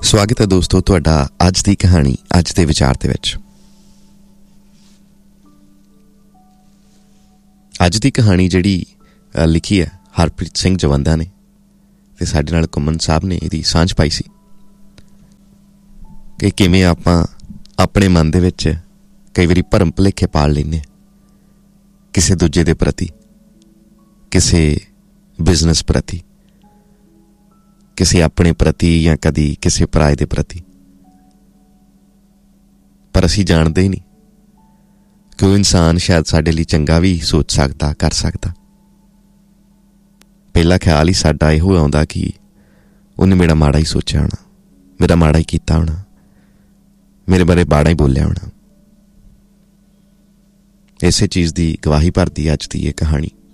ਸਵਾਗਤ ਹੈ ਦੋਸਤੋ ਤੁਹਾਡਾ ਅੱਜ ਦੀ ਕਹਾਣੀ ਅੱਜ ਦੇ ਵਿਚਾਰ ਦੇ ਵਿੱਚ। ਅੱਜ ਦੀ ਕਹਾਣੀ ਜਿਹੜੀ ਲਿਖੀ ਹੈ ਹਰਪ੍ਰੀਤ ਸਿੰਘ ਜਵੰਦਾ ਨੇ ਅਤੇ ਸਾਡੇ ਨਾਲ ਘੁੰਮਣ ਸਾਹਿਬ ਨੇ ਇਹਦੀ ਸਾਂਝ ਪਾਈ ਸੀ ਕਿ ਕਿਵੇਂ ਆਪਾਂ ਆਪਣੇ ਮਨ ਦੇ ਵਿੱਚ ਕਈ ਵਾਰੀ ਭਰਮ ਭੁਲੇਖੇ ਪਾਲ ਲੈਂਦੇ ਕਿਸੇ ਦੂਜੇ ਦੇ ਪ੍ਰਤੀ, ਕਿਸੇ ਬਿਜ਼ਨਸ ਪ੍ਰਤੀ, ਕਿਸੇ ਆਪਣੇ ਪ੍ਰਤੀ ਜਾਂ ਕਦੀ ਕਿਸੇ ਪਰਾਏ ਦੇ ਪ੍ਰਤੀ, ਪਰ ਅਸੀਂ ਜਾਣਦੇ ਹੀ ਨਹੀਂ ਕਿ ਉਹ ਇਨਸਾਨ ਸ਼ਾਇਦ ਸਾਡੇ ਲਈ ਚੰਗਾ ਵੀ ਸੋਚ ਸਕਦਾ, ਕਰ ਸਕਦਾ। ਪਹਿਲਾ ਖਿਆਲ ਹੀ ਸਾਡਾ ਇਹੋ ਆਉਂਦਾ ਕਿ ਉਹਨੇ ਮੇਰਾ ਮਾੜਾ ਹੀ ਸੋਚਿਆ ਹੋਣਾ, ਮੇਰਾ ਮਾੜਾ ਹੀ ਕੀਤਾ ਹੋਣਾ, ਮੇਰੇ ਬਾਰੇ ਮਾੜਾ ਹੀ ਬੋਲਿਆ ਹੋਣਾ। ਇਸੇ ਚੀਜ਼ ਦੀ ਗਵਾਹੀ ਭਰਦੀ ਅੱਜ ਦੀ ਇਹ ਕਹਾਣੀ।